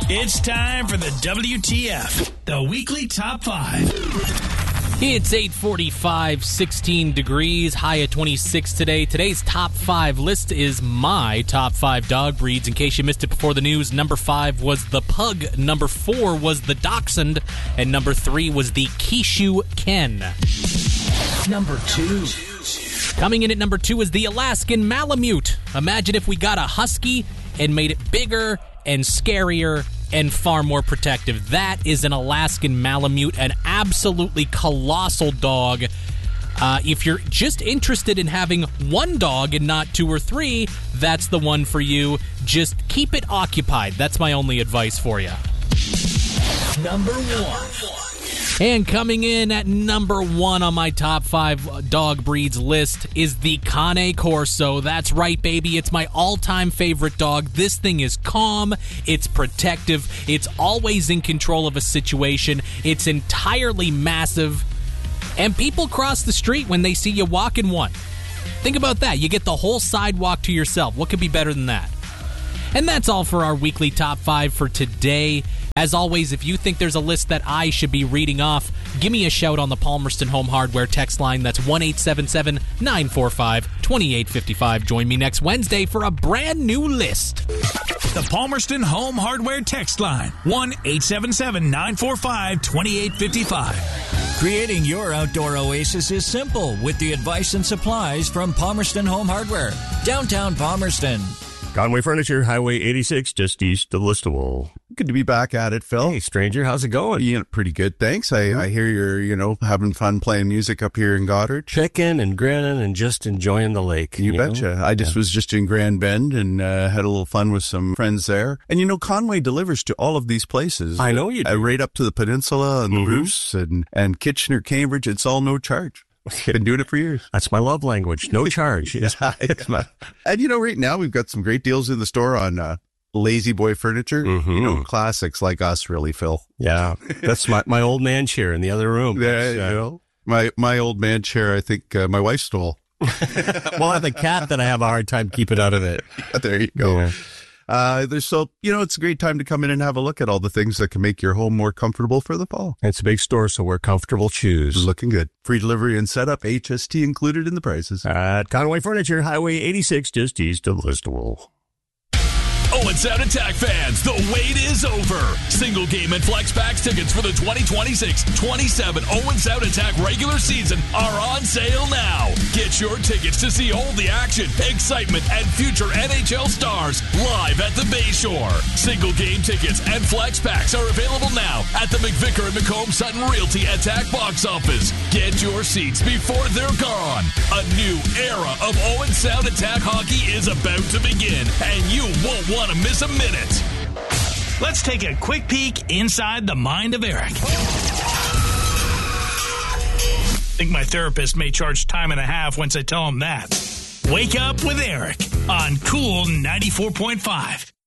It's time for the WTF, the weekly top 5. It's 8:45, 16 degrees, high at 26 today. Today's top 5 list is my top 5 dog breeds. In case you missed it before the news, number 5 was the Pug, number 4 was the Dachshund, and number 3 was the Kishu Ken. Number 2. Coming in at number 2 is the Alaskan Malamute. Imagine if we got a Husky and made it bigger and scarier and far more protective. That is an Alaskan Malamute, an absolutely colossal dog. If you're just interested in having one dog and not 2 or 3, that's the one for you. Just keep it occupied. That's my only advice for you. Number 1. And coming in at number 1 on my top 5 dog breeds list is the Cane Corso. That's right, baby. It's my all-time favorite dog. This thing is calm. It's protective. It's always in control of a situation. It's entirely massive. And people cross the street when they see you walking one. Think about that. You get the whole sidewalk to yourself. What could be better than that? And that's all for our weekly top 5 for today. As always, if you think there's a list that I should be reading off, give me a shout on the Palmerston Home Hardware text line. That's 1-877-945-2855. Join me next Wednesday for a brand new list. The Palmerston Home Hardware text line. 1-877-945-2855. Creating your outdoor oasis is simple with the advice and supplies from Palmerston Home Hardware. Downtown Palmerston. Conway Furniture, Highway 86, just east of Listowel. Good to be back at it, Phil. Hey, stranger, how's it going? Yeah, pretty good, thanks. I hear you're, having fun playing music up here in Goddard. Checking and grinning and just enjoying the lake. You betcha. I was just in Grand Bend and had a little fun with some friends there. And, Conway delivers to all of these places. I know you do. Right up to the peninsula and the Bruce and Kitchener, Cambridge. It's all no charge. Been doing it for years. That's my love language. No charge. And, right now we've got some great deals in the store on Lazy Boy furniture. Mm-hmm. Classics like us, really, Phil. Yeah. That's my old man chair in the other room. Yeah, my old man chair, I think my wife stole. Well, I have a cat that I have a hard time keeping out of it. There you go. Yeah. It's a great time to come in and have a look at all the things that can make your home more comfortable for the fall. It's a big store, so wear comfortable shoes. Looking good. Free delivery and setup, HST included in the prices. At Conway Furniture, Highway 86, just east of Listowel. Owen Sound Attack fans, the wait is over. Single game and flex packs tickets for the 2026-27 Owen Sound Attack regular season are on sale now. Get your tickets to see all the action, excitement, and future NHL stars live at the Bayshore. Single game tickets and flex packs are available now at the McVicker and McComb Sutton Realty Attack box office. Get your seats before they're gone. A new era of Owen Sound Attack hockey is about to begin, and you won't want to miss a minute. Let's take a quick peek inside the mind of Eric. Think my therapist may charge time and a half once I tell him that. Wake up with Eric on Cool 94.5.